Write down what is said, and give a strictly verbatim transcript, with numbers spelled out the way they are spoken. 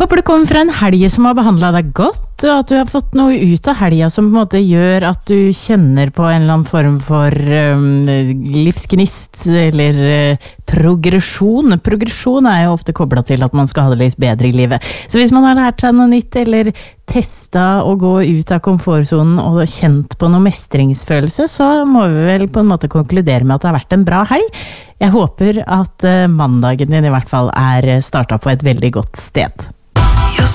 Håper du kommer fra en helg som har behandlet deg godt, og at du har fått noe ut av helga som på en måte gjør at du kjenner på en eller annen form for um, livsgnist eller uh, progresjon. Progresjon er jo ofte koblet til at man skal ha det litt bedre i livet. Så hvis man har lært seg noe nytt eller testet å gå ut av komfortzonen og kjent på noe mestringsfølelse, så må vi vel på en måte konkludere med at det har vært en bra helg. Jeg håper at uh, mandagen din i hvert fall er startet på et veldig godt sted.